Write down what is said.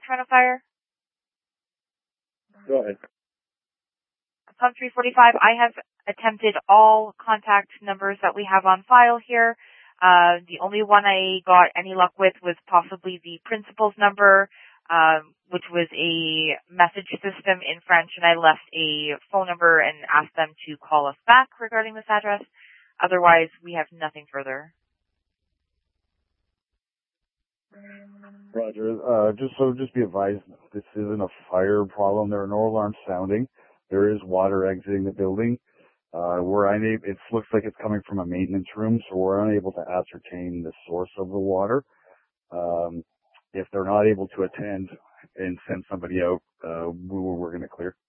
Toronto Fire? Go ahead. Pump 345, I have attempted all contact numbers that we have on file here. The only one I got any luck with was possibly the principal's number, which was a message system in French, and I left a phone number and asked them to call us back regarding this address. Otherwise, we have nothing further. Roger. Just be advised, this isn't a fire problem. There are no alarms sounding. There is water exiting the building. It looks like it's coming from a maintenance room, so we're unable to ascertain the source of the water. If they're not able to attend and send somebody out, we're going to clear.